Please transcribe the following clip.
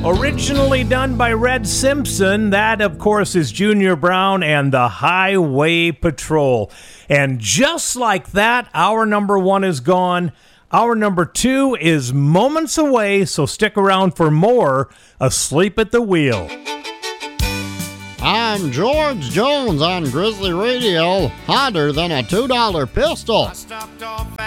Originally done by Red Simpson. That, of course, is Junior Brown and the Highway Patrol. And just like that, our number one is gone. Our number two is moments away, so stick around for more Asleep at the Wheel. I'm George Jones on Grizzly Radio, hotter than a $2 pistol.